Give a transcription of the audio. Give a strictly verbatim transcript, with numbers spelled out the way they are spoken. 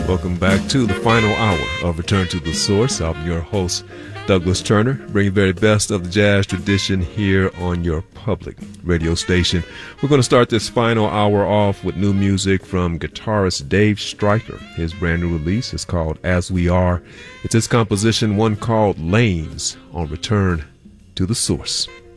Welcome back to the final hour of Return to the Source. I'm your host, Douglas Turner, bringing the very best of the jazz tradition here on your public radio station. We're going to start this final hour off with new music from guitarist Dave Stryker. His brand new release is called As We Are. It's his composition, one called Lanes, on Return to the Source.